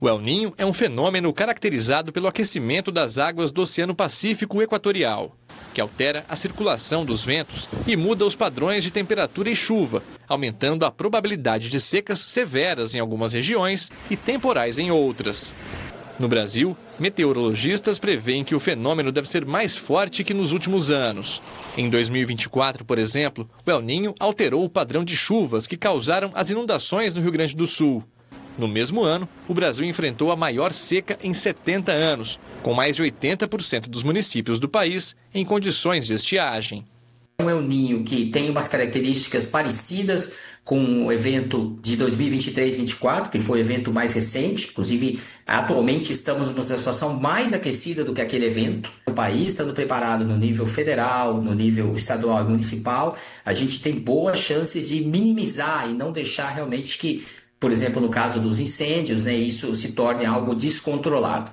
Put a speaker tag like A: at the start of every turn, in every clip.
A: O El Niño é um fenômeno caracterizado pelo aquecimento das águas do Oceano Pacífico Equatorial, que altera a circulação dos ventos e muda os padrões de temperatura e chuva, aumentando a probabilidade de secas severas em algumas regiões e temporais em outras. No Brasil, meteorologistas preveem que o fenômeno deve ser mais forte que nos últimos anos. Em 2024, por exemplo, o El Niño alterou o padrão de chuvas que causaram as inundações no Rio Grande do Sul. No mesmo ano, o Brasil enfrentou a maior seca em 70 anos, com mais de 80% dos municípios do país em condições de estiagem.
B: É um El Niño que tem umas características parecidas com o evento de 2023-24, que foi o evento mais recente. Inclusive, atualmente estamos numa situação mais aquecida do que aquele evento. O país estando preparado no nível federal, no nível estadual e municipal, a gente tem boas chances de minimizar e não deixar realmente que, por exemplo, no caso dos incêndios, isso se torne algo descontrolado.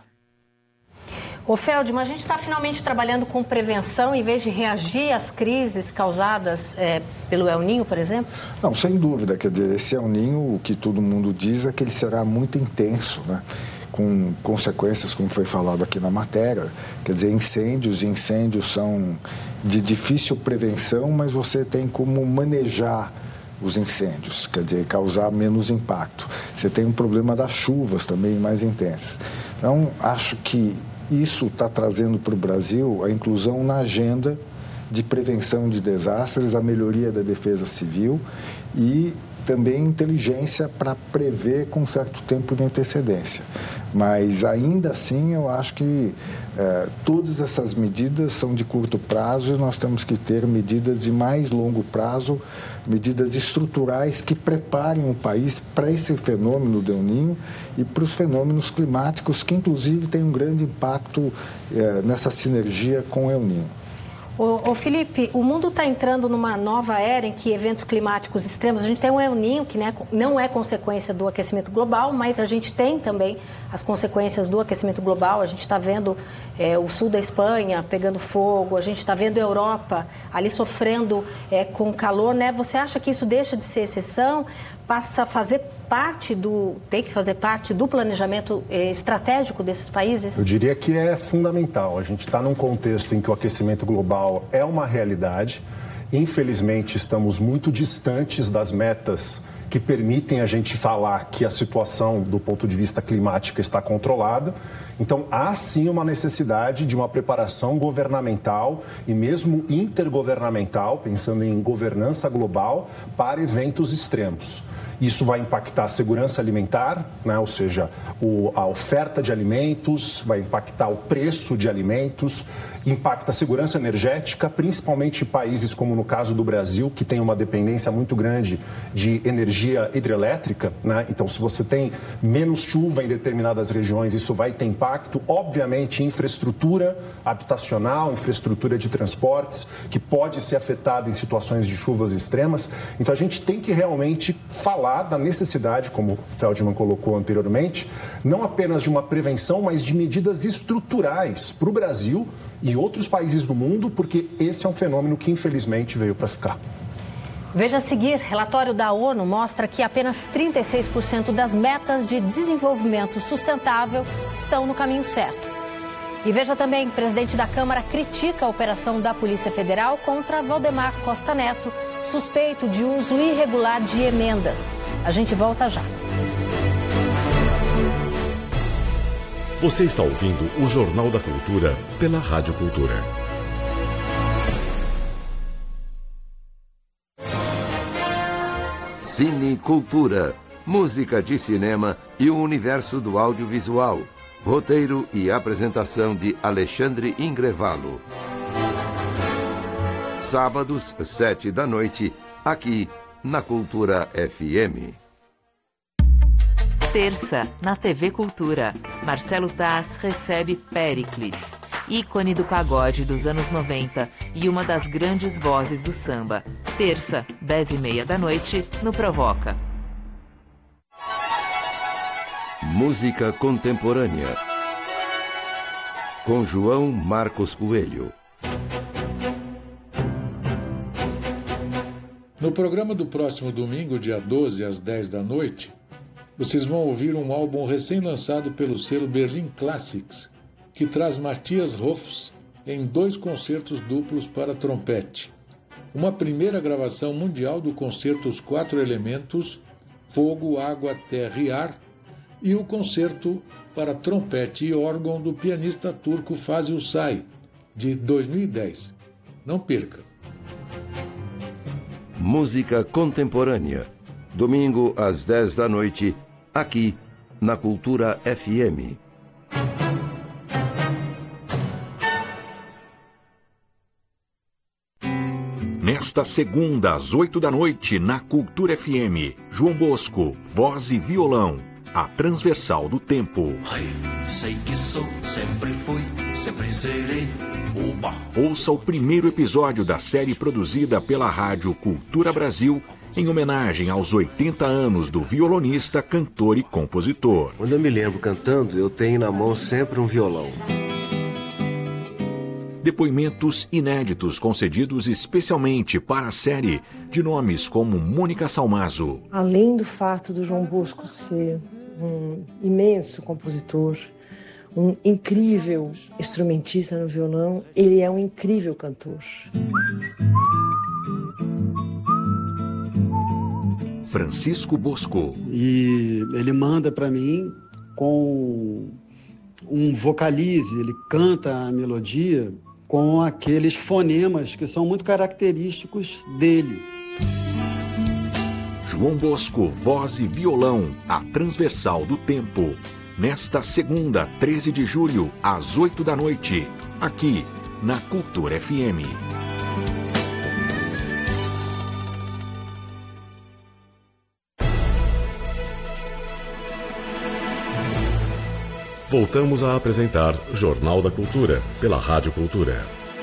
C: Ô Feldman, a gente está finalmente trabalhando com prevenção em vez de reagir às crises causadas pelo El Niño, por exemplo?
D: Não, sem dúvida. Quer dizer, esse El Niño, o que todo mundo diz é que ele será muito intenso, né? Com consequências, como foi falado aqui na matéria. Quer dizer, incêndios são de difícil prevenção, mas você tem como manejar os incêndios, quer dizer, causar menos impacto. Você tem um problema das chuvas também mais intensas. Então, acho que isso está trazendo para o Brasil a inclusão na agenda de prevenção de desastres, a melhoria da defesa civil e também inteligência para prever com certo tempo de antecedência. Mas, ainda assim, eu acho que todas essas medidas são de curto prazo e nós temos que ter medidas de mais longo prazo, medidas estruturais que preparem o país para esse fenômeno do El Niño e para os fenômenos climáticos, que, inclusive, têm um grande impacto nessa sinergia com o El Niño.
C: Ô Felipe, o mundo está entrando numa nova era em que eventos climáticos extremos, a gente tem um El Niño que não é consequência do aquecimento global, mas a gente tem também as consequências do aquecimento global. A gente está vendo o sul da Espanha pegando fogo, a gente está vendo a Europa ali sofrendo com calor, né? Você acha que isso deixa de ser exceção, passa a fazer tem que fazer parte do planejamento estratégico desses países?
E: Eu diria que é fundamental. A gente está num contexto em que o aquecimento global é uma realidade. Infelizmente, estamos muito distantes das metas que permitem a gente falar que a situação, do ponto de vista climático, está controlada. Então, há sim uma necessidade de uma preparação governamental e mesmo intergovernamental, pensando em governança global, para eventos extremos. Isso vai impactar a segurança alimentar, né? Ou seja, a oferta de alimentos, vai impactar o preço de alimentos, impacta a segurança energética, principalmente em países como no caso do Brasil, que tem uma dependência muito grande de energia hidrelétrica, né? Então, se você tem menos chuva em determinadas regiões, isso vai ter impacto. Obviamente, infraestrutura habitacional, infraestrutura de transportes, que pode ser afetada em situações de chuvas extremas. Então, a gente tem que realmente falar da necessidade, como o Feldman colocou anteriormente, não apenas de uma prevenção, mas de medidas estruturais para o Brasil e outros países do mundo, porque esse é um fenômeno que, infelizmente, veio para ficar.
C: Veja a seguir, relatório da ONU mostra que apenas 36% das metas de desenvolvimento sustentável estão no caminho certo. E veja também, o presidente da Câmara critica a operação da Polícia Federal contra Valdemar Costa Neto, suspeito de uso irregular de emendas. A gente volta já.
F: Você está ouvindo o Jornal da Cultura pela Rádio Cultura.
G: Cine Cultura, música de cinema e o universo do audiovisual. Roteiro e apresentação de Alexandre Ingrevalo. Sábados, 19h, aqui na Cultura FM.
H: Terça, na TV Cultura, Marcelo Taz recebe Péricles, ícone do pagode dos anos 90 e uma das grandes vozes do samba. Terça, 10h30 no Provoca.
G: Música contemporânea, com João Marcos Coelho.
I: No programa do próximo domingo, dia 12, às 10 da noite, vocês vão ouvir um álbum recém-lançado pelo selo Berlin Classics, que traz Matthias Hofs em 2 concertos duplos para trompete. Uma primeira gravação mundial do concerto Os 4 Elementos, Fogo, Água, Terra e Ar, e o concerto para trompete e órgão do pianista turco Fazil Say, de 2010. Não perca!
G: Música contemporânea. Domingo às 10 da noite, aqui na Cultura FM.
J: Nesta segunda, às 8 da noite, na Cultura FM, João Bosco, voz e violão, a transversal do tempo.
K: Sei que sou, sempre fui, sempre serei. Oba.
J: Ouça o primeiro episódio da série produzida pela Rádio Cultura Brasil, em homenagem aos 80 anos do violonista, cantor e compositor.
L: Quando eu me lembro cantando, eu tenho na mão sempre um violão.
J: Depoimentos inéditos concedidos especialmente para a série, de nomes como Mônica Salmazo.
M: Além do fato do João Bosco ser um imenso compositor, um incrível instrumentista no violão, ele é um incrível cantor.
J: Francisco Bosco.
N: E ele manda para mim com um vocalize, ele canta a melodia com aqueles fonemas que são muito característicos dele.
J: João Bosco, voz e violão, a transversal do tempo. Nesta segunda, 13 de julho, às 8 da noite, aqui na Cultura FM.
F: Voltamos a apresentar Jornal da Cultura, pela Rádio Cultura.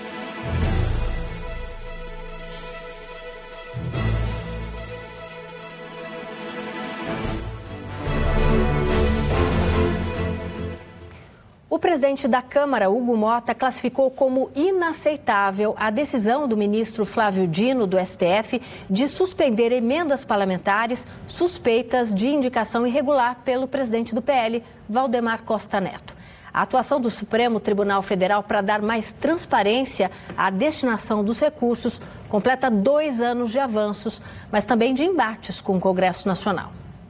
C: O presidente da Câmara, Hugo Mota, classificou como inaceitável a decisão do ministro Flávio Dino, do STF, de suspender emendas parlamentares suspeitas de indicação irregular pelo presidente do PL, Valdemar Costa Neto. A atuação do Supremo Tribunal Federal para dar mais transparência à destinação dos recursos completa 2 anos de avanços, mas também de embates com o Congresso Nacional.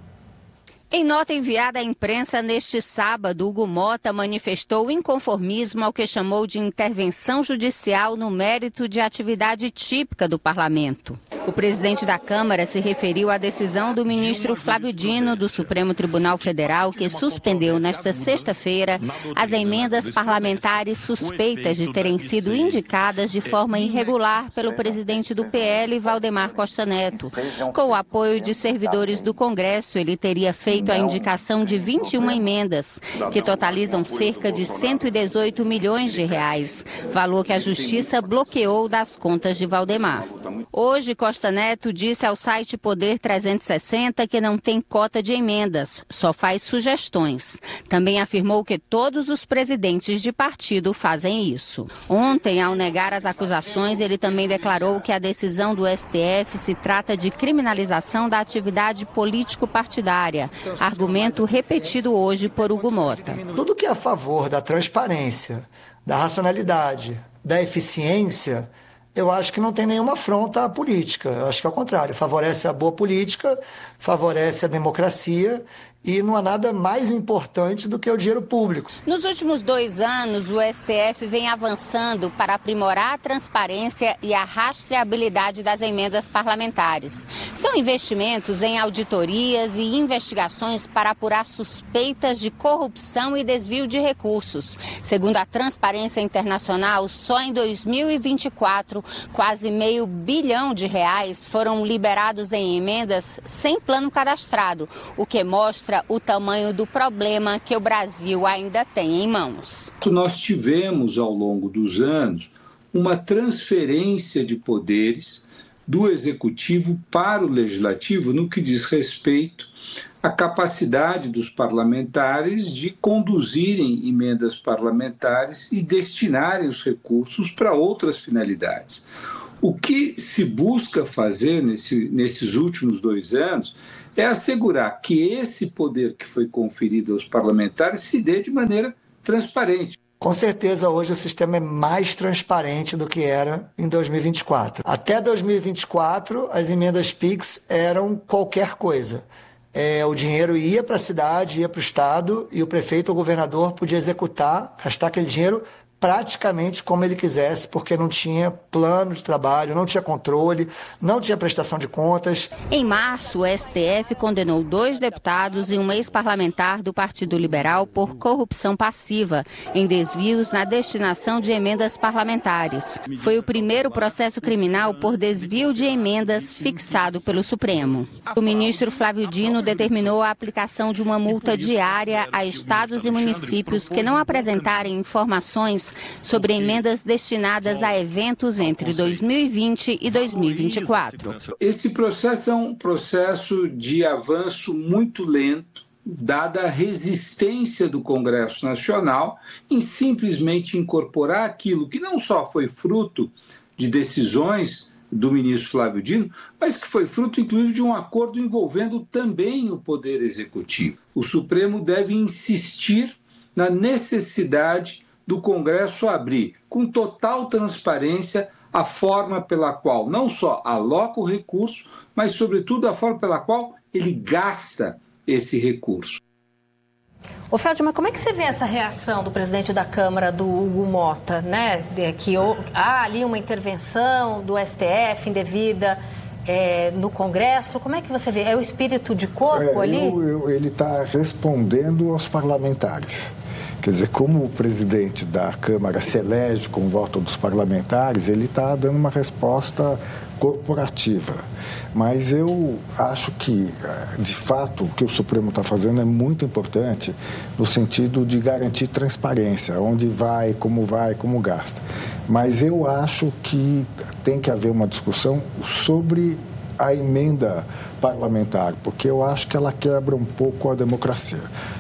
O: Em nota enviada à imprensa neste sábado, Hugo Mota manifestou inconformismo ao que chamou de intervenção judicial no mérito de atividade típica do parlamento. O presidente da Câmara se referiu à decisão do ministro Flávio Dino, do Supremo Tribunal Federal, que suspendeu nesta sexta-feira as emendas parlamentares suspeitas de terem sido indicadas de forma irregular pelo presidente do PL, Valdemar Costa Neto. Com o apoio de servidores do Congresso, ele teria feito a indicação de 21 emendas, que totalizam cerca de 118 milhões de reais, valor que a Justiça bloqueou das contas de Valdemar. Hoje, Costa Neto disse ao site Poder 360 que não tem cota de emendas, só faz sugestões. Também afirmou que todos os presidentes de partido fazem isso. Ontem, ao negar as acusações, ele também declarou que a decisão do STF se trata de criminalização da atividade político-partidária, argumento repetido hoje por Hugo Mota.
P: Tudo que é a favor da transparência, da racionalidade, da eficiência, eu acho que não tem nenhuma afronta à política. Eu acho que, ao contrário, favorece a boa política, favorece a democracia e não há nada mais importante do que o dinheiro público.
O: Nos últimos 2 anos, o STF vem avançando para aprimorar a transparência e a rastreabilidade das emendas parlamentares. São investimentos em auditorias e investigações para apurar suspeitas de corrupção e desvio de recursos. Segundo a Transparência Internacional, só em 2024, quase R$500 bilhão foram liberados em emendas sem plano cadastrado, o que mostra o tamanho do problema que o Brasil ainda tem em mãos.
Q: Nós tivemos, ao longo dos anos, uma transferência de poderes do Executivo para o Legislativo no que diz respeito à capacidade dos parlamentares de conduzirem emendas parlamentares e destinarem os recursos para outras finalidades. O que se busca fazer nesses últimos 2 anos é assegurar que esse poder que foi conferido aos parlamentares se dê de maneira transparente.
P: Com certeza, hoje o sistema é mais transparente do que era em 2024. Até 2024, as emendas PIX eram qualquer coisa. O dinheiro ia para a cidade, ia para o estado, e o prefeito ou o governador podia executar, gastar aquele dinheiro praticamente como ele quisesse, porque não tinha plano de trabalho, não tinha controle, não tinha prestação de contas.
O: Em março, o STF condenou 2 deputados e um ex-parlamentar do Partido Liberal por corrupção passiva em desvios na destinação de emendas parlamentares. Foi o primeiro processo criminal por desvio de emendas fixado pelo Supremo. O ministro Flávio Dino determinou a aplicação de uma multa diária a estados e municípios que não apresentarem informações sobre emendas destinadas a eventos entre 2020 e 2024.
Q: Esse processo é um processo de avanço muito lento, dada a resistência do Congresso Nacional em simplesmente incorporar aquilo que não só foi fruto de decisões do ministro Flávio Dino, mas que foi fruto, inclusive, de um acordo envolvendo também o Poder Executivo. O Supremo deve insistir na necessidade do Congresso abrir, com total transparência, a forma pela qual não só aloca o recurso, mas, sobretudo, a forma pela qual ele gasta esse recurso.
C: Ô, Feldman, como é que você vê essa reação do presidente da Câmara, do Hugo Mota, né? Que há ali uma intervenção do STF indevida no Congresso. Como é que você vê? É o espírito de corpo ali?
D: Ele está respondendo aos parlamentares. Quer dizer, como o presidente da Câmara se elege com o voto dos parlamentares, ele está dando uma resposta corporativa. Mas eu acho que, de fato, o que o Supremo está fazendo é muito importante no sentido de garantir transparência, onde vai, como gasta. Mas eu acho que tem que haver uma discussão sobre a emenda parlamentar, porque eu acho que ela quebra um pouco a democracia.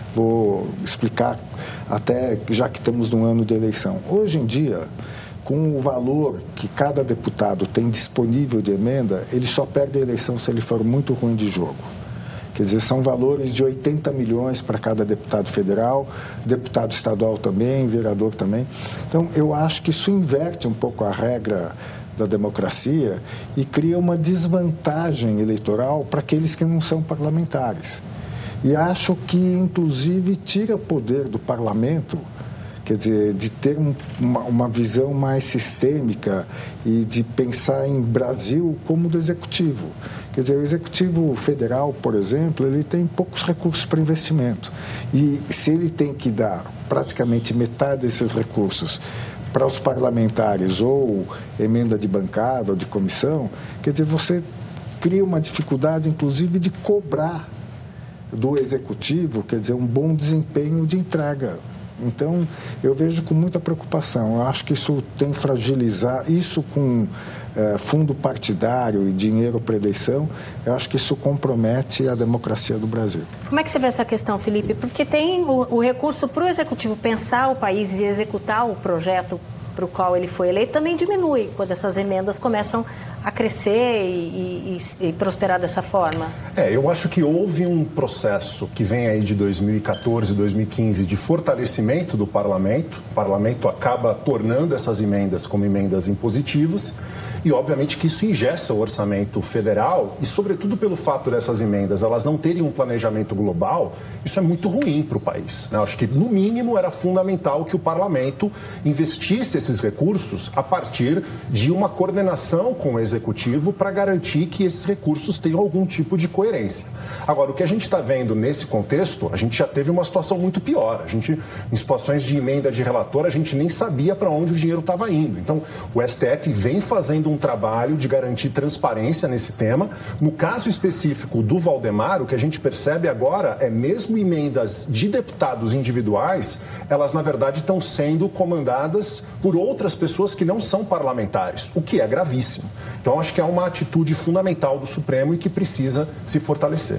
D: Vou explicar, até já que estamos num ano de eleição. Hoje em dia, com o valor que cada deputado tem disponível de emenda, ele só perde a eleição se ele for muito ruim de jogo. Quer dizer, são valores de 80 milhões para cada deputado federal, deputado estadual também, vereador também. Então, eu acho que isso inverte um pouco a regra da democracia e cria uma desvantagem eleitoral para aqueles que não são parlamentares. E acho que, inclusive, tira poder do parlamento, quer dizer, de ter uma visão mais sistêmica e de pensar em Brasil como do Executivo. Quer dizer, o Executivo Federal, por exemplo, ele tem poucos recursos para investimento. E se ele tem que dar praticamente metade desses recursos para os parlamentares ou emenda de bancada ou de comissão, quer dizer, você cria uma dificuldade, inclusive, de cobrar do Executivo, quer dizer, um bom desempenho de entrega. Então, eu vejo com muita preocupação. Eu acho que isso tem que fragilizar, isso com fundo partidário e dinheiro para eleição, eu acho que isso compromete a democracia do Brasil.
C: Como é que você vê essa questão, Felipe? Porque tem o recurso para o Executivo pensar o país e executar o projeto para o qual ele foi eleito também diminui quando essas emendas começam a crescer e prosperar dessa forma.
E: Eu acho que houve um processo que vem aí de 2014, 2015 de fortalecimento do parlamento. O parlamento acaba tornando essas emendas como emendas impositivas e, obviamente, que isso engessa o orçamento federal e, sobretudo, pelo fato dessas emendas elas não terem um planejamento global, isso é muito ruim para o país, né? Acho que, no mínimo, era fundamental que o parlamento investisse esses recursos a partir de uma coordenação com o Executivo para garantir que esses recursos tenham algum tipo de coerência. Agora, o que a gente está vendo nesse contexto, a gente já teve uma situação muito pior. A gente, em situações de emenda de relator, a gente nem sabia para onde o dinheiro estava indo. Então, o STF vem fazendo um trabalho de garantir transparência nesse tema. No caso específico do Valdemar, o que a gente percebe agora é mesmo emendas de deputados individuais, elas, na verdade, estão sendo comandadas por outras pessoas que não são parlamentares, o que é gravíssimo. Então, acho que é uma atitude fundamental do Supremo e que precisa se fortalecer.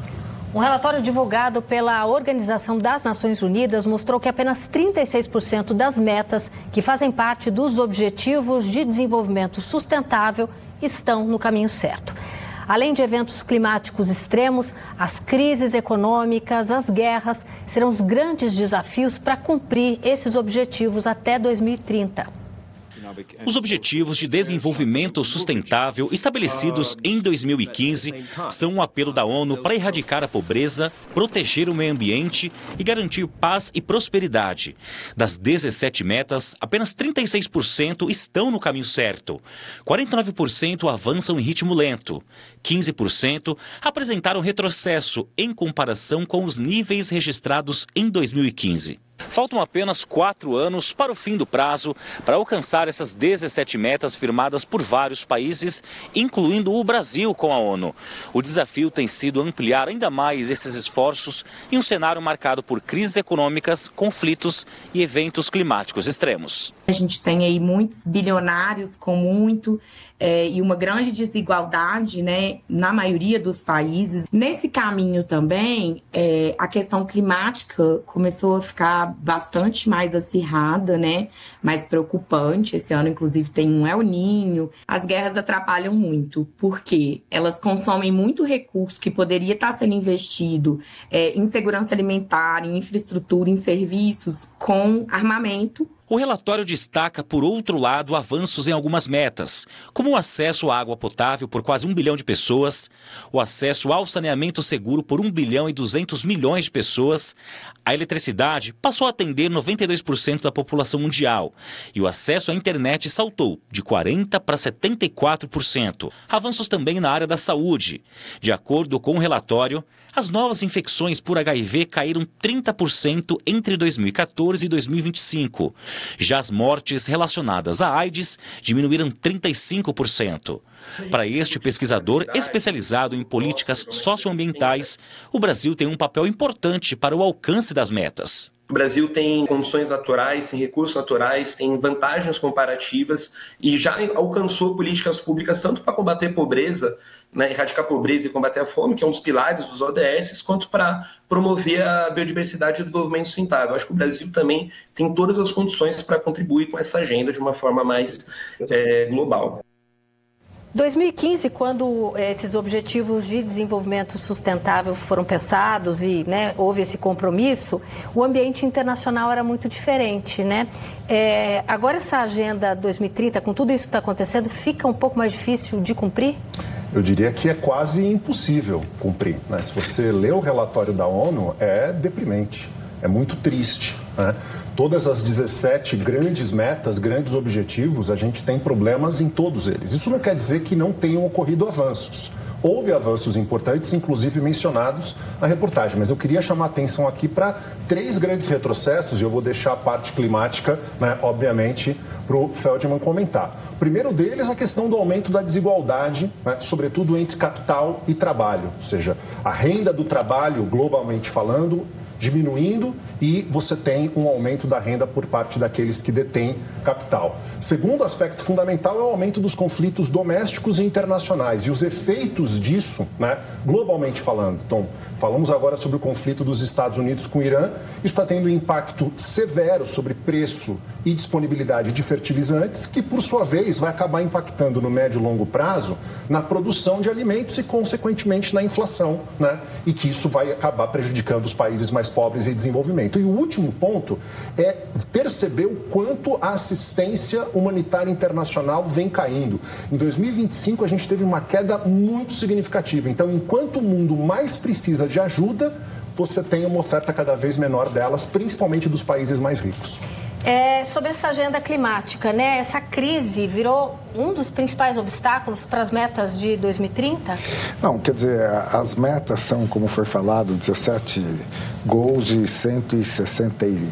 C: Um relatório divulgado pela Organização das Nações Unidas mostrou que apenas 36% das metas que fazem parte dos Objetivos de Desenvolvimento Sustentável estão no caminho certo. Além de eventos climáticos extremos, as crises econômicas, as guerras serão os grandes desafios para cumprir esses objetivos até 2030.
R: Os Objetivos de Desenvolvimento Sustentável estabelecidos em 2015 são um apelo da ONU para erradicar a pobreza, proteger o meio ambiente e garantir paz e prosperidade. Das 17 metas, apenas 36% estão no caminho certo. 49% avançam em ritmo lento. 15% apresentaram retrocesso em comparação com os níveis registrados em 2015. Faltam apenas 4 anos para o fim do prazo para alcançar essas 17 metas firmadas por vários países, incluindo o Brasil com a ONU. O desafio tem sido ampliar ainda mais esses esforços em um cenário marcado por crises econômicas, conflitos e eventos climáticos extremos.
S: A gente tem aí muitos bilionários com muito e uma grande desigualdade, né, na maioria dos países. Nesse caminho também, a questão climática começou a ficar bastante mais acirrada, né, mais preocupante. Esse ano, inclusive, tem um El Niño. As guerras atrapalham muito, porque elas consomem muito recurso que poderia estar sendo investido em segurança alimentar, em infraestrutura, em serviços, com armamento.
R: O relatório destaca, por outro lado, avanços em algumas metas, como o acesso à água potável por quase 1 bilhão de pessoas, o acesso ao saneamento seguro por 1 bilhão e 200 milhões de pessoas, a eletricidade passou a atender 92% da população mundial e o acesso à internet saltou de 40% para 74%. Avanços também na área da saúde. De acordo com o relatório, as novas infecções por HIV caíram 30% entre 2014 e 2025. Já as mortes relacionadas à AIDS diminuíram 35%. Para este pesquisador especializado em políticas socioambientais, o Brasil tem um papel importante para o alcance das metas.
T: O Brasil tem condições naturais, tem recursos naturais, tem vantagens comparativas e já alcançou políticas públicas tanto para combater pobreza, né, erradicar a pobreza e combater a fome, que é um dos pilares dos ODS, quanto para promover a biodiversidade e o desenvolvimento sustentável. Eu acho que o Brasil também tem todas as condições para contribuir com essa agenda de uma forma mais global.
C: 2015, quando esses objetivos de desenvolvimento sustentável foram pensados e, né, houve esse compromisso, o ambiente internacional era muito diferente, né? Agora essa agenda 2030, com tudo isso que está acontecendo, fica um pouco mais difícil de cumprir?
E: Eu diria que é quase impossível cumprir, né? Se você lê o relatório da ONU, é deprimente, é muito triste, né? Todas as 17 grandes metas, grandes objetivos, a gente tem problemas em todos eles. Isso não quer dizer que não tenham ocorrido avanços. Houve avanços importantes, inclusive mencionados na reportagem, mas eu queria chamar a atenção aqui para 3 grandes retrocessos, e eu vou deixar a parte climática, né, obviamente, para o Feldman comentar. O primeiro deles é a questão do aumento da desigualdade, né, sobretudo entre capital e trabalho, ou seja, a renda do trabalho, globalmente falando, diminuindo, e você tem um aumento da renda por parte daqueles que detêm capital. Segundo aspecto fundamental é o aumento dos conflitos domésticos e internacionais e os efeitos disso, né, globalmente falando. Então, falamos agora sobre o conflito dos Estados Unidos com o Irã. Isso está tendo um impacto severo sobre preço e disponibilidade de fertilizantes, que, por sua vez, vai acabar impactando no médio e longo prazo na produção de alimentos e, consequentemente, na inflação, né? E que isso vai acabar prejudicando os países mais pobres em desenvolvimento. E o último ponto é perceber o quanto a assistência humanitária internacional vem caindo. Em 2025, a gente teve uma queda muito significativa. Então, enquanto o mundo mais precisa de ajuda, você tem uma oferta cada vez menor delas, principalmente dos países mais ricos.
C: Sobre essa agenda climática, né? Essa crise virou um dos principais obstáculos para as metas de 2030?
D: Não, quer dizer, as metas são, como foi falado, 17 goals e 167...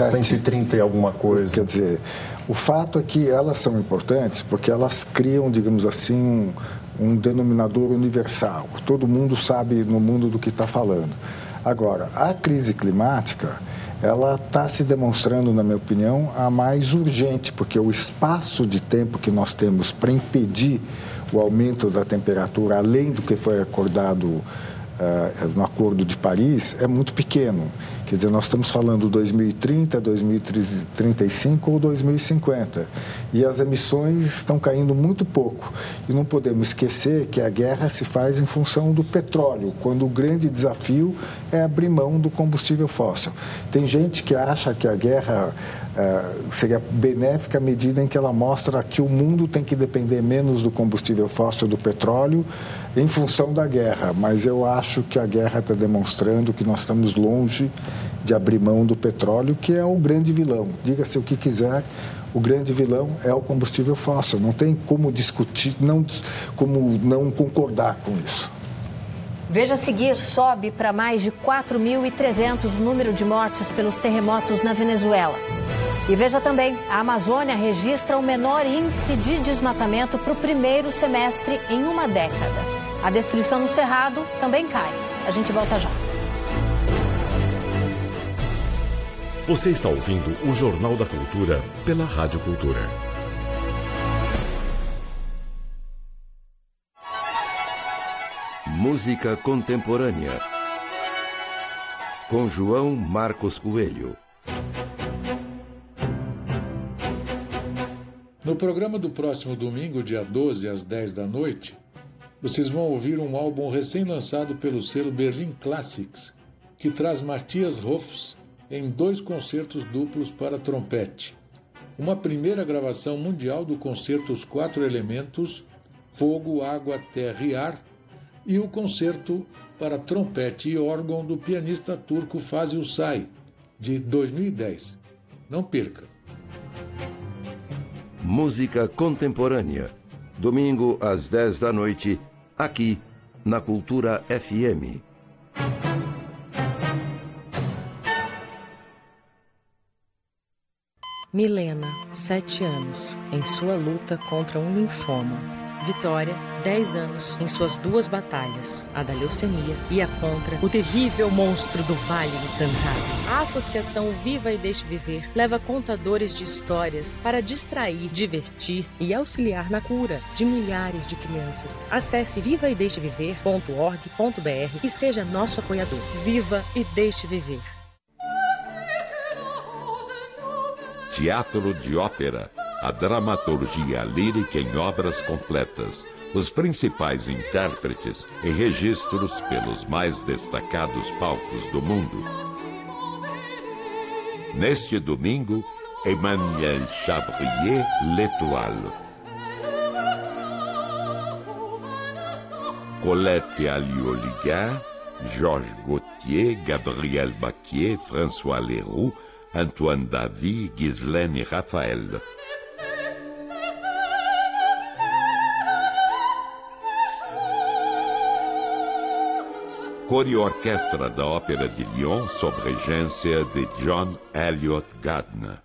E: 130 e alguma coisa.
D: Quer dizer, o fato é que elas são importantes porque elas criam, digamos assim, um denominador universal. Todo mundo sabe no mundo do que está falando. Agora, a crise climática, ela está se demonstrando, na minha opinião, a mais urgente, porque o espaço de tempo que nós temos para impedir o aumento da temperatura, além do que foi acordado no Acordo de Paris, é muito pequeno. Quer dizer, nós estamos falando 2030, 2035 ou 2050. E as emissões estão caindo muito pouco. E não podemos esquecer que a guerra se faz em função do petróleo, quando o grande desafio é abrir mão do combustível fóssil. Tem gente que acha que a guerra seria benéfica à medida em que ela mostra que o mundo tem que depender menos do combustível fóssil, do petróleo, em função da guerra. Mas eu acho que a guerra está demonstrando que nós estamos longe de abrir mão do petróleo, que é o grande vilão. Diga-se o que quiser, o grande vilão é o combustível fóssil. Não tem como discutir, como não concordar com isso.
C: Veja a seguir, sobe para mais de 4.300 o número de mortes pelos terremotos na Venezuela. E veja também, a Amazônia registra o menor índice de desmatamento para o primeiro semestre em uma década. A destruição no Cerrado também cai. A gente volta já.
F: Você está ouvindo o Jornal da Cultura pela Rádio Cultura.
G: Música contemporânea. Com João Marcos Coelho.
I: No programa do próximo domingo, dia 12, às 10 da noite, vocês vão ouvir um álbum recém-lançado pelo selo Berlin Classics, que traz Matthias Hofs em 2 concertos duplos para trompete. Uma primeira gravação mundial do concerto Os 4 Elementos, Fogo, Água, Terra e Ar, e o concerto para trompete e órgão do pianista turco Fazil Say, de 2010. Não perca!
G: Música contemporânea. Domingo às 10 da noite, aqui na Cultura FM.
U: Milena, 7 anos, em sua luta contra um linfoma. Vitória, 10 anos, em suas 2 batalhas, a da leucemia e a contra o terrível monstro do Vale Encantado. A Associação Viva e Deixe Viver leva contadores de histórias para distrair, divertir e auxiliar na cura de milhares de crianças. Acesse vivaedeixeviver.org.br e seja nosso apoiador. Viva e Deixe Viver.
J: Teatro de ópera. A dramaturgia lírica em obras completas, os principais intérpretes e registros pelos mais destacados palcos do mundo. Neste domingo, Emmanuel Chabrier, L'Étoile. Colette Alliot-Liguin, Georges Gautier, Gabriel Baquier, François Leroux, Antoine Davy, Ghislaine Raphael. Cor e orquestra da Ópera de Lyon sob regência de John Eliot Gardner.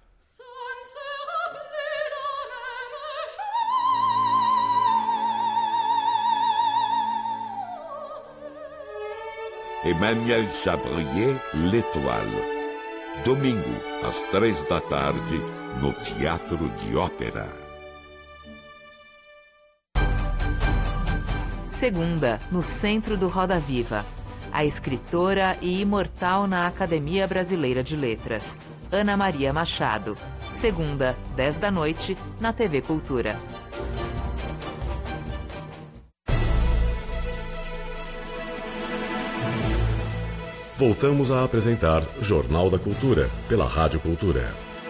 J: Emmanuel Chabrier, L'Étoile. Domingo, às 3 da tarde, no Teatro de Ópera.
H: Segunda, no centro do Roda Viva. A escritora e imortal na Academia Brasileira de Letras, Ana Maria Machado. Segunda, 10 da noite, na TV Cultura.
F: Voltamos a apresentar Jornal da Cultura, pela Rádio Cultura.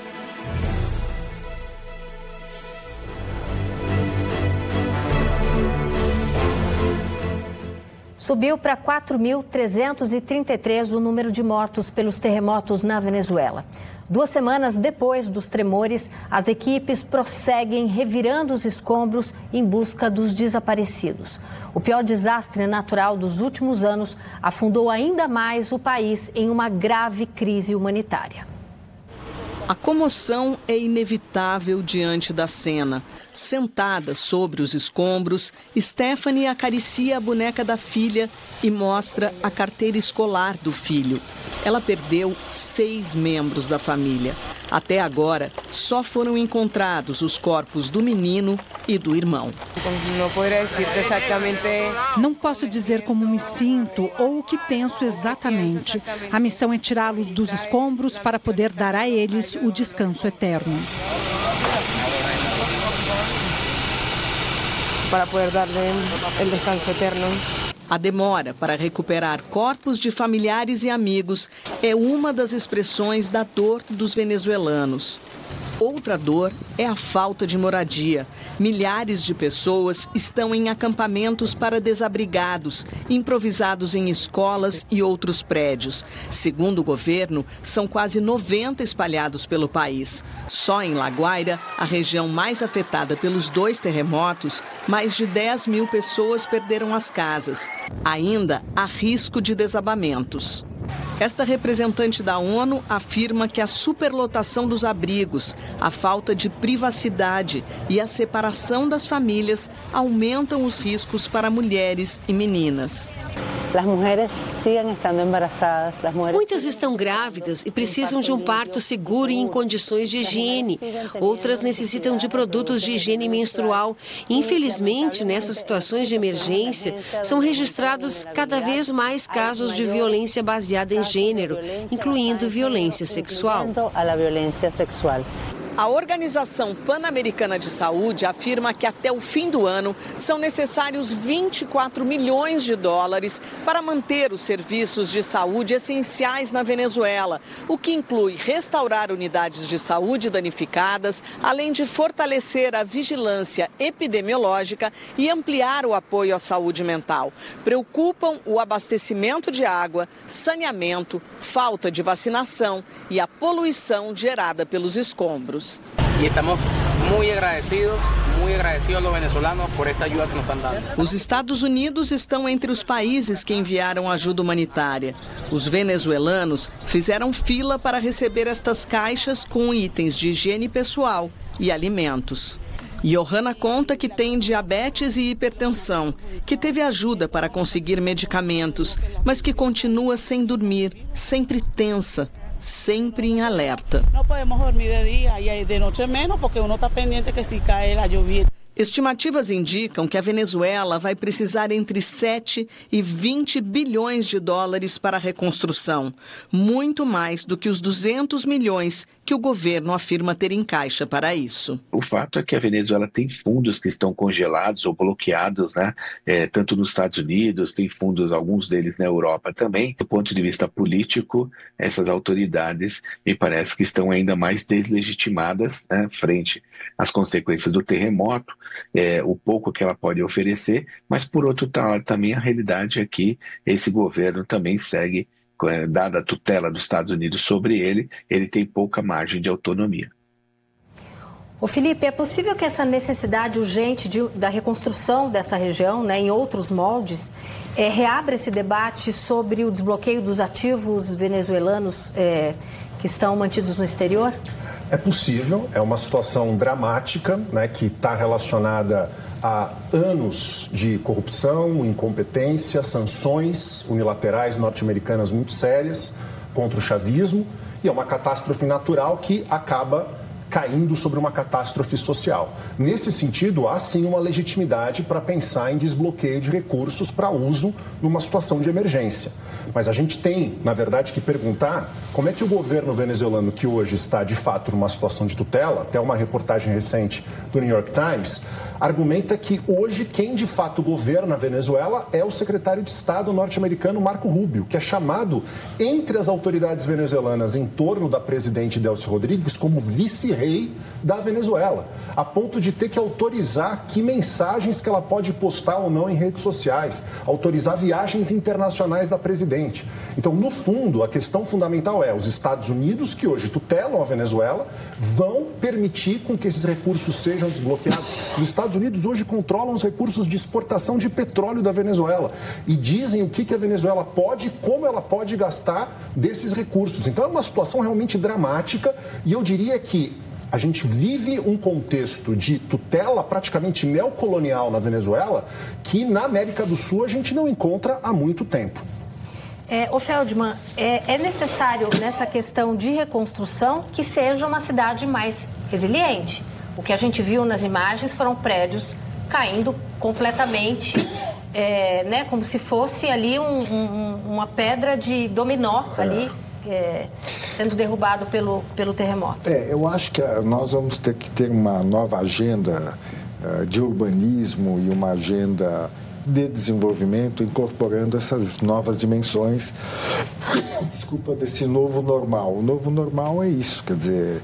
C: Subiu para 4.333 o número de mortos pelos terremotos na Venezuela. 2 semanas depois dos tremores, as equipes prosseguem revirando os escombros em busca dos desaparecidos. O pior desastre natural dos últimos anos afundou ainda mais o país em uma grave crise humanitária.
V: A comoção é inevitável diante da cena. Sentada sobre os escombros, Stephanie acaricia a boneca da filha e mostra a carteira escolar do filho. Ela perdeu 6 membros da família. Até agora, só foram encontrados os corpos do menino e do irmão.
A: Não posso dizer como me sinto ou o que penso exatamente. A missão é tirá-los dos escombros para poder dar a eles o descanso eterno.
B: Para poder dar-lhes o descanso eterno.
V: A demora para recuperar corpos de familiares e amigos é uma das expressões da dor dos venezuelanos. Outra dor é a falta de moradia. Milhares de pessoas estão em acampamentos para desabrigados, improvisados em escolas e outros prédios. Segundo o governo, são quase 90 espalhados pelo país. Só em La Guaira, a região mais afetada pelos 2 terremotos, mais de 10 mil pessoas perderam as casas. Ainda há risco de desabamentos. Esta representante da ONU afirma que a superlotação dos abrigos, a falta de privacidade e a separação das famílias aumentam os riscos para mulheres e meninas.
W: Muitas estão grávidas e precisam de um parto seguro e em condições de higiene. Outras necessitam de produtos de higiene menstrual. Infelizmente, nessas situações de emergência, são registrados cada vez mais casos de violência baseada em gênero, incluindo violência sexual.
V: A Organização Pan-Americana de Saúde afirma que até o fim do ano são necessários 24 milhões de dólares para manter os serviços de saúde essenciais na Venezuela, o que inclui restaurar unidades de saúde danificadas, além de fortalecer a vigilância epidemiológica e ampliar o apoio à saúde mental. Preocupam o abastecimento de água, saneamento, falta de vacinação e a poluição gerada pelos escombros.
X: E estamos muito agradecidos aos venezuelanos por esta ajuda que nos estão dando.
V: Os Estados Unidos estão entre os países que enviaram ajuda humanitária. Os venezuelanos fizeram fila para receber estas caixas com itens de higiene pessoal e alimentos. Johanna conta que tem diabetes e hipertensão, que teve ajuda para conseguir medicamentos, mas que continua sem dormir, sempre tensa, sempre em alerta.
B: Não podemos dormir de dia e de noite menos, porque uno está pendente que se cai a lluvia.
V: Estimativas indicam que a Venezuela vai precisar entre 7 e 20 bilhões de dólares para a reconstrução, muito mais do que os 200 milhões que o governo afirma ter em caixa para isso.
Y: O fato é que a Venezuela tem fundos que estão congelados ou bloqueados, né? Tanto nos Estados Unidos, tem fundos, alguns deles na Europa também. Do ponto de vista político, essas autoridades me parece que estão ainda mais deslegitimadas, né, frente às consequências do terremoto, o pouco que ela pode oferecer, mas por outro lado também a realidade é que esse governo também segue, dada a tutela dos Estados Unidos sobre ele tem pouca margem de autonomia.
C: Ô Felipe, é possível que essa necessidade urgente da reconstrução dessa região, né, em outros moldes, reabra esse debate sobre o desbloqueio dos ativos venezuelanos que estão mantidos no exterior?
E: É possível, é uma situação dramática, né, que está relacionada a anos de corrupção, incompetência, sanções unilaterais norte-americanas muito sérias contra o chavismo, e é uma catástrofe natural que acaba caindo sobre uma catástrofe social. Nesse sentido, há sim uma legitimidade para pensar em desbloqueio de recursos para uso numa situação de emergência. Mas a gente tem, na verdade, que perguntar como é que o governo venezuelano, que hoje está de fato numa situação de tutela, até uma reportagem recente do New York Times, argumenta que hoje quem de fato governa a Venezuela é o secretário de Estado norte-americano Marco Rubio, que é chamado entre as autoridades venezuelanas em torno da presidente Delcy Rodrigues como vice-rei da Venezuela, a ponto de ter que autorizar que mensagens que ela pode postar ou não em redes sociais, autorizar viagens internacionais da presidente. Então, no fundo, a questão fundamental é os Estados Unidos, que hoje tutelam a Venezuela, vão permitir com que esses recursos sejam desbloqueados. Os Estados Unidos hoje controlam os recursos de exportação de petróleo da Venezuela e dizem o que a Venezuela pode e como ela pode gastar desses recursos. Então, é uma situação realmente dramática e eu diria que a gente vive um contexto de tutela praticamente neocolonial na Venezuela que na América do Sul a gente não encontra há muito tempo.
C: Ô Feldman, é necessário nessa questão de reconstrução que seja uma cidade mais resiliente. O que a gente viu nas imagens foram prédios caindo completamente, né, como se fosse ali uma pedra de dominó ali, sendo derrubado pelo terremoto.
D: Eu acho que nós vamos ter que ter uma nova agenda de urbanismo e uma agenda de desenvolvimento incorporando essas novas dimensões, desse novo normal. O novo normal é isso, quer dizer,